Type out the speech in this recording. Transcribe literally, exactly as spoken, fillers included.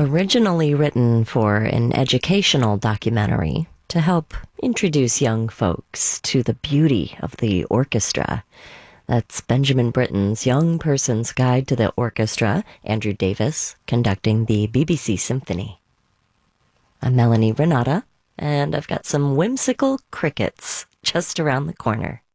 originally written for an educational documentary to help introduce young folks to the beauty of the orchestra. That's Benjamin Britten's Young Person's Guide to the Orchestra, Andrew Davis conducting the B B C Symphony. I'm Melanie Renata, and I've got some whimsical crickets just around the corner.